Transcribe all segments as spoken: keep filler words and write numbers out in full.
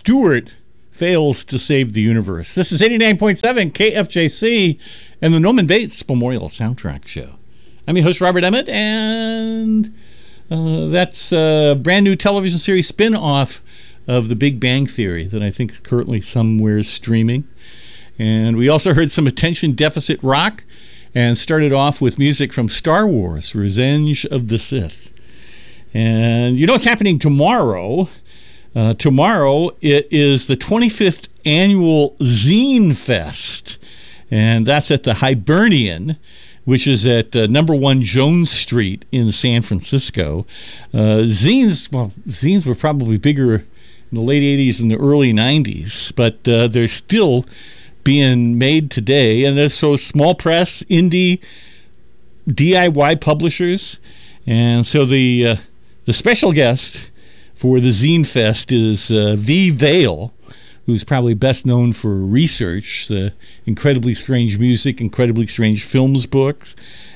Stewart fails to save the universe. This is eighty-nine point seven K F J C and the Norman Bates Memorial Soundtrack Show. I'm your host, Robert Emmett, and uh, that's a brand new television series spin-off of The Big Bang Theory that I think is currently somewhere streaming. And we also heard some attention deficit rock and started off with music from Star Wars, Revenge of the Sith. And you know what's happening tomorrow? Uh, tomorrow it is the twenty-fifth annual Zine Fest, and that's at the Hibernian, which is at uh, number one Jones Street in San Francisco. Uh, zines, well, zines were probably bigger in the late eighties and the early nineties, but uh, they're still being made today, and so small press, indie, D I Y publishers, and so the uh, the special guest for the Zine Fest is uh, V. Vale, who's probably best known for research, the Incredibly Strange Music, Incredibly Strange Films books.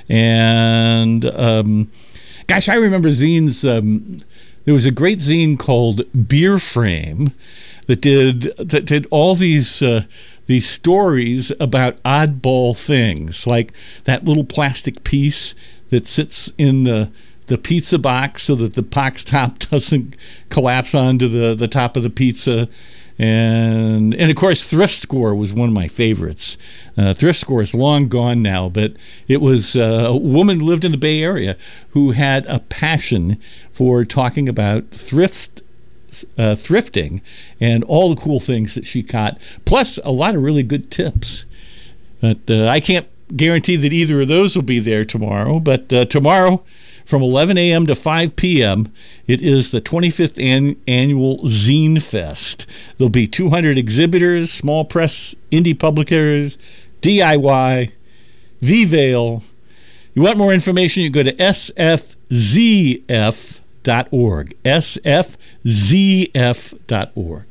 And, um, gosh, I remember zines. Um, there was a great zine called Beer Frame that did that did all these uh, these stories about oddball things, like that little plastic piece that sits in the the pizza box so that the box top doesn't collapse onto the, the top of the pizza. And, and of course, Thrift Score was one of my favorites. Uh, Thrift Score is long gone now, but it was uh, a woman who lived in the Bay Area who had a passion for talking about thrift uh, thrifting and all the cool things that she got, plus a lot of really good tips. But uh, I can't guarantee that either of those will be there tomorrow, but uh, tomorrow, from eleven a.m. to five p.m., it is the twenty-fifth an- annual Zine Fest. There'll be two hundred exhibitors, small press, indie publishers, D I Y, V-Vale. You want more information, you go to S F Z F dot org, S F Z F dot org.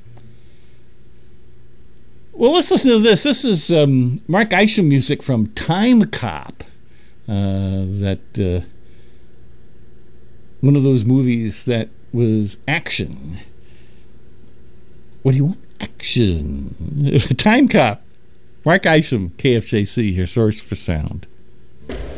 Well, let's listen to this. This is um, Mark Isham music from Time Cop. Uh, that... Uh, One of those movies that was action. What do you want? Action. Time Cop. Mark Isham, K F J C, your source for sound.